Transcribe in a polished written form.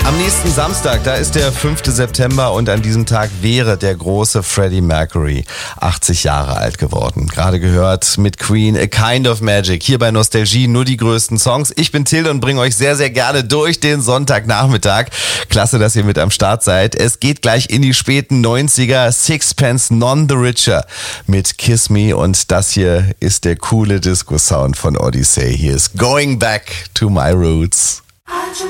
Am nächsten Samstag, da ist der 5. September und an diesem Tag wäre der große Freddie Mercury 80 Jahre alt geworden. Gerade gehört mit Queen A Kind of Magic. Hier bei Nostalgie nur die größten Songs. Ich bin Tilde und bringe euch sehr, sehr gerne durch den Sonntagnachmittag. Klasse, dass ihr mit am Start seid. Es geht gleich in die späten 90er. Sixpence None the Richer mit Kiss Me und das hier ist der coole Disco-Sound von Odyssey. Hier ist Going Back to My Roots.